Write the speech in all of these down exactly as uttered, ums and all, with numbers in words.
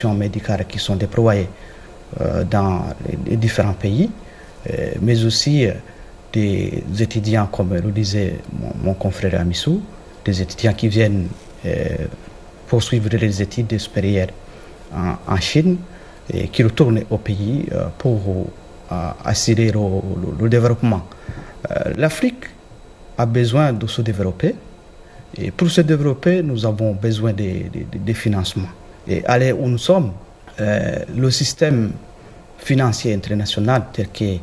médicales qui sont déployées euh, dans les différents pays, euh, mais aussi euh, des étudiants, comme le disait mon, mon confrère Amissou, des étudiants qui viennent euh, poursuivre les études supérieures en, en Chine et qui retournent au pays euh, pour euh, assurer le, le, le développement. Euh, L'Afrique a besoin de se développer et pour se développer, nous avons besoin de, de, de financement. Et à l'heure où nous sommes, euh, le système financier international tel qu'il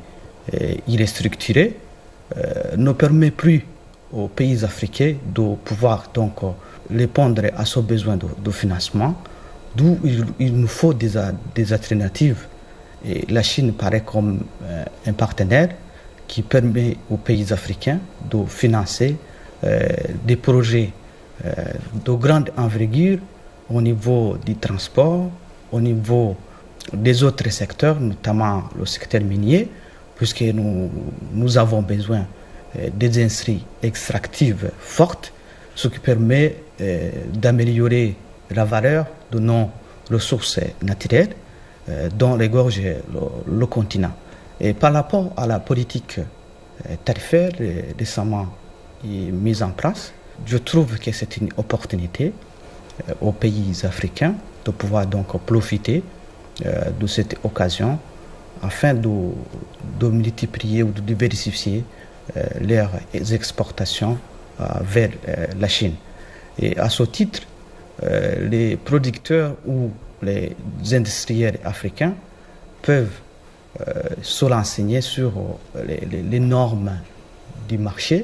est structuré euh, ne permet plus aux pays africains de pouvoir donc répondre à ce besoin de, de financement, d'où il, il nous faut des, des alternatives. Et la Chine paraît comme euh, un partenaire qui permet aux pays africains de financer euh, des projets euh, de grande envergure au niveau du transport, au niveau des autres secteurs, notamment le secteur minier, puisque nous, nous avons besoin euh, des industries extractives fortes, ce qui permet euh, d'améliorer la valeur de nos ressources naturelles euh, dont regorge le, le continent. Et par rapport à la politique euh, tarifaire euh, récemment mise en place, je trouve que c'est une opportunité euh, aux pays africains de pouvoir donc profiter euh, de cette occasion afin de, de multiplier ou de diversifier euh, leurs exportations euh, vers euh, la Chine. Et à ce titre, euh, les producteurs ou les industriels africains peuvent euh, se renseigner sur les, les, les normes du marché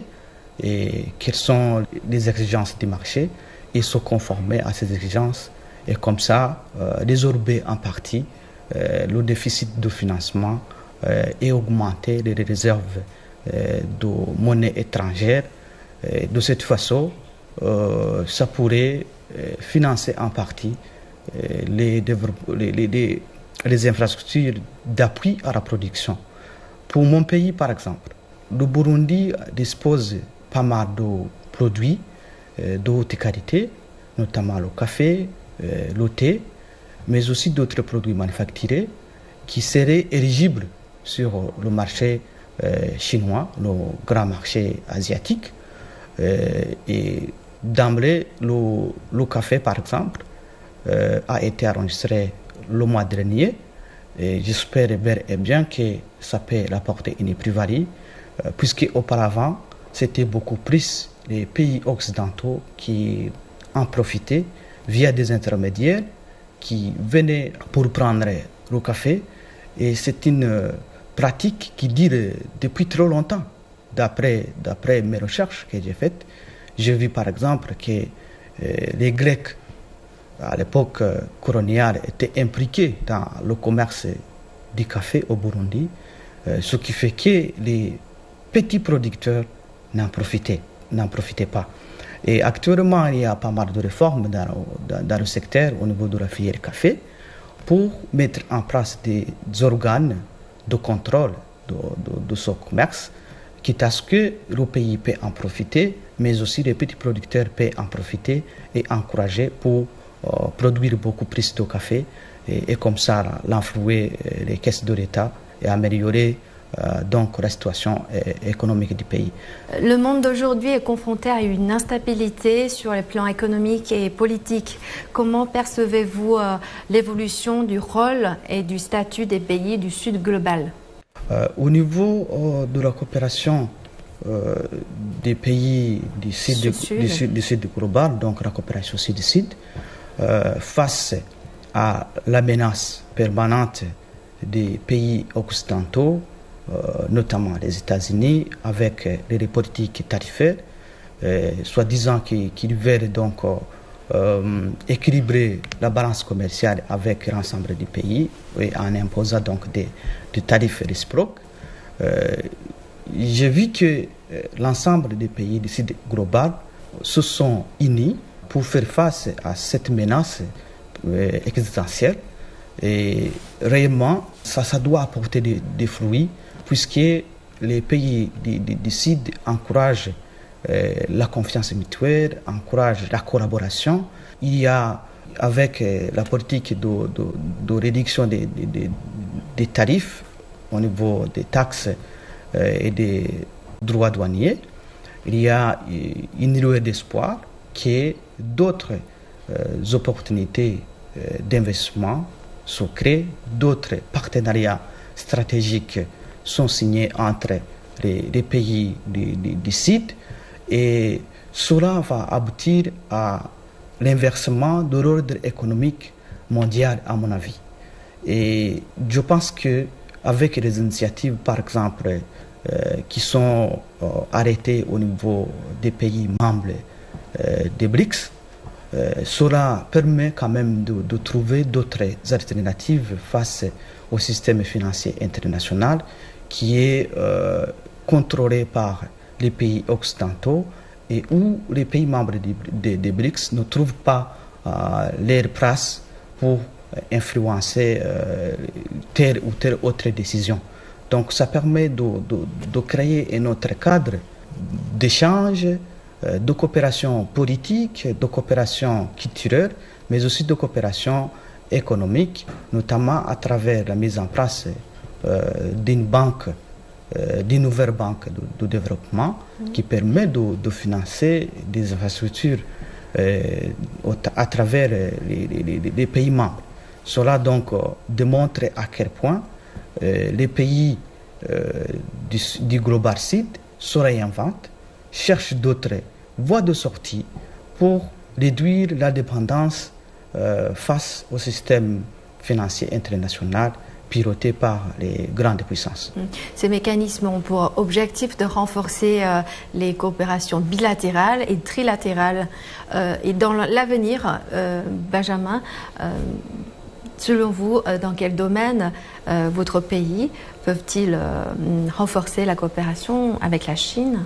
et quelles sont les exigences du marché et se conformer à ces exigences et comme ça euh, résorber en partie euh, le déficit de financement euh, et augmenter les réserves euh, de monnaie étrangère. Et de cette façon, euh, ça pourrait euh, financer en partie euh, les, les, les, les infrastructures d'appui à la production. Pour mon pays, par exemple, le Burundi dispose pas mal de produits euh, de haute qualité, notamment le café, euh, le thé, mais aussi d'autres produits manufacturés qui seraient éligibles sur le marché euh, chinois, le grand marché asiatique. Euh, et d'emblée, le, le café, par exemple, euh, a été enregistré le mois dernier. Et j'espère bien que ça peut apporter une plus-value, euh, puisque auparavant, c'était beaucoup plus les pays occidentaux qui en profitaient via des intermédiaires qui venaient pour prendre le café. Et c'est une pratique qui dure depuis trop longtemps. D'après, d'après mes recherches que j'ai faites, j'ai vu par exemple que euh, les Grecs, à l'époque euh, coloniale, étaient impliqués dans le commerce du café au Burundi, euh, ce qui fait que les petits producteurs n'en profitaient, n'en profitaient pas. Et actuellement, il y a pas mal de réformes dans, dans, dans le secteur au niveau de la filière café pour mettre en place des, des organes de contrôle de, de, de ce commerce, quitte à ce que le pays peut en profiter, mais aussi les petits producteurs peuvent en profiter et encourager pour euh, produire beaucoup plus de café et, et comme ça l'enflouer les caisses de l'État et améliorer euh, donc la situation économique du pays. Le monde d'aujourd'hui est confronté à une instabilité sur les plans économiques et politiques. Comment percevez-vous euh, l'évolution du rôle et du statut des pays du Sud global ? Euh, au niveau euh, de la coopération euh, des pays du Sud, du, du, sud, du sud global, donc la coopération Sud-Sud, euh, face à la menace permanente des pays occidentaux, euh, notamment les États-Unis, avec les politiques tarifaires, euh, soi-disant qu'ils qui veulent donc euh, équilibrer la balance commerciale avec l'ensemble du pays et en imposant donc des de tarifs réciproques. Euh, j'ai vu que euh, l'ensemble des pays du Sud global se sont unis pour faire face à cette menace euh, existentielle. Et réellement, ça, ça doit apporter des, des fruits, puisque les pays du, du, du Sud encouragent euh, la confiance mutuelle, encouragent la collaboration. Il y a avec la politique de, de, de réduction des, des, des tarifs au niveau des taxes et des droits douaniers, il y a une lueur d'espoir que d'autres opportunités d'investissement sont créées, d'autres partenariats stratégiques sont signés entre les, les pays du, du, du Sud, et cela va aboutir à l'inversement de l'ordre économique mondial, à mon avis. Et je pense qu'avec les initiatives, par exemple, euh, qui sont euh, arrêtées au niveau des pays membres euh, des BRICS, euh, cela permet quand même de, de trouver d'autres alternatives face au système financier international qui est euh, contrôlé par les pays occidentaux et où les pays membres des, des, des BRICS ne trouvent pas euh, leur place pour influencer euh, telle ou telle autre décision. Donc ça permet de, de, de créer un autre cadre d'échange, euh, de coopération politique, de coopération culturelle, mais aussi de coopération économique, notamment à travers la mise en place euh, d'une banque, euh, d'une nouvelle banque de, de développement mmh. qui permet de, de financer des infrastructures euh, à travers les, les, les pays membres. Cela donc euh, démontre à quel point euh, les pays euh, du, du Global Sud se réinventent, cherchent d'autres voies de sortie pour réduire la dépendance euh, face au système financier international piloté par les grandes puissances. Ces mécanismes ont pour objectif de renforcer euh, les coopérations bilatérales et trilatérales. Euh, et dans l'avenir, euh, Benjamin, euh, selon vous, euh, dans quel domaine euh, votre pays peuvent-ils euh, renforcer la coopération avec la Chine?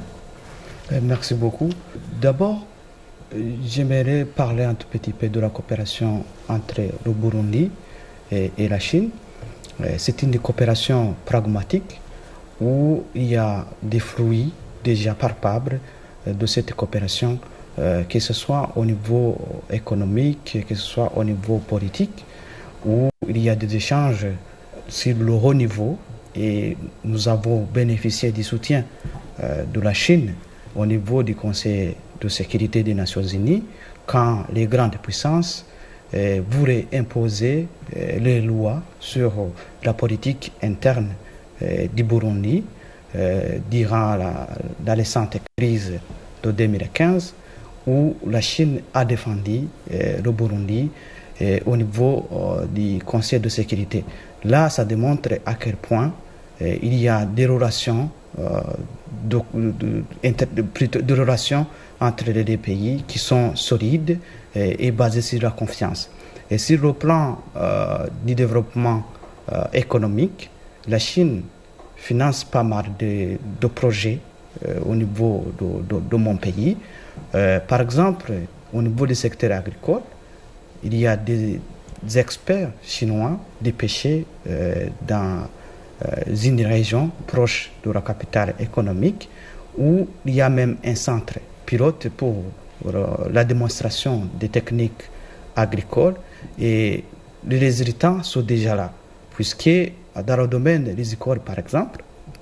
Merci beaucoup. D'abord, j'aimerais parler un tout petit peu de la coopération entre le Burundi et, et la Chine. C'est une coopération pragmatique où il y a des fruits déjà palpables de cette coopération, euh, que ce soit au niveau économique, que ce soit au niveau politique, où il y a des échanges sur le haut niveau, et nous avons bénéficié du soutien euh, de la Chine au niveau du Conseil de sécurité des Nations Unies quand les grandes puissances euh, voulaient imposer euh, les lois sur la politique interne euh, du Burundi euh, durant la, la récente crise de deux mille quinze, où la Chine a défendu euh, le Burundi euh, au niveau euh, du Conseil de sécurité. Là, ça démontre à quel point euh, il y a des relations, euh, de, de, de, de, de relations entre les deux pays qui sont solides euh, et basées sur la confiance. Et sur le plan euh, du développement euh, économique, la Chine finance pas mal de, de projets euh, au niveau de, de, de mon pays. Euh, par exemple, au niveau du secteur agricole, il y a des, des experts chinois dépêchés euh, dans euh, une région proche de la capitale économique où il y a même un centre pilote pour euh, la démonstration des techniques agricoles, et les résultats sont déjà là, puisque dans le domaine rizicole, par exemple,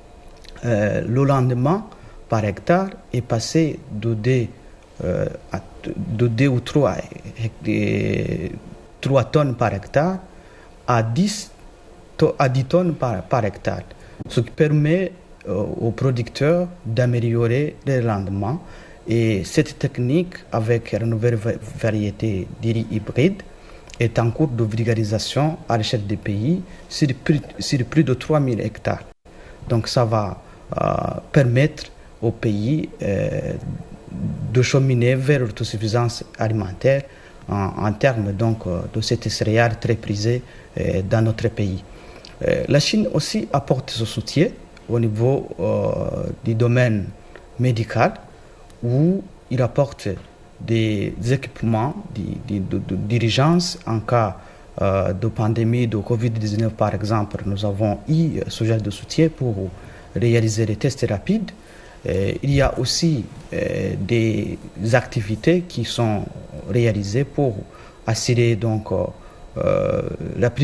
euh, le rendement par hectare est passé de deux, euh, à, de deux ou trois, trois tonnes par hectare à dix, à dix tonnes par, par hectare, ce qui permet euh, aux producteurs d'améliorer le rendement. Et cette technique, avec la nouvelle variété de riz hybride, est en cours de vulgarisation à l'échelle des pays sur plus, sur plus de trois mille hectares. Donc ça va euh, permettre au pays euh, de cheminer vers l'autosuffisance alimentaire en, en termes donc, de cette céréale très prisée euh, dans notre pays. Euh, la Chine aussi apporte son soutien au niveau euh, du domaine médical, où il apporte des équipements d'urgence en cas euh, de pandémie de covid dix-neuf, par exemple. Nous avons eu ce genre de soutien pour réaliser les tests rapides. Euh, il y a aussi euh, des activités qui sont réalisées pour assurer donc euh, la prise